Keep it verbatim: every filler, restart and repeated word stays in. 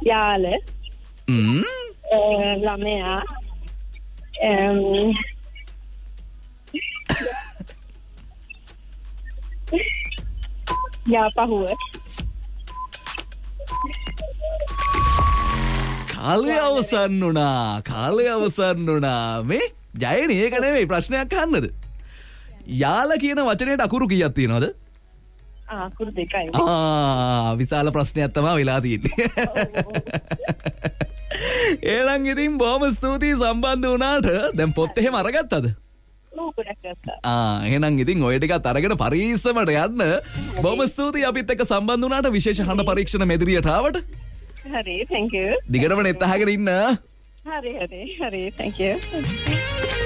යාල. හ්ම්. ළමයා. එම් යාපහුව. කාලය අවසන් වුණා. කාලය අවසන් වුණා. මේ ජයනි ඒක නෙමෙයි ප්‍රශ්නයක් අහන්නද? යාල කියන වචනයට අකුරු කීයක් තියෙනවද? ආ අකුරු දෙකයි. ආ විශාල ප්‍රශ්නයක් තමයි වෙලා තියෙන්නේ. එහෙනම් ඉතින් බොහොම ස්තුතියි සම්බන්ධ වුණාට. දැන් පොත් එහෙම අරගත්තද? ඔව් පොඩක් ගත්තා. ආ එහෙනම් ඉතින් ඔය ටිකත් අරගෙන පරීස්සමට යන්න. බොහොම ස්තුතියි අපිත් එක්ක සම්බන්ධ වුණාට විශේෂ හඬ පරීක්ෂණ මෙදිරියට ආවට. හරි thank you. දිගටම නෙත් අහගෙන ඉන්න. හරි හරි හරි thank you.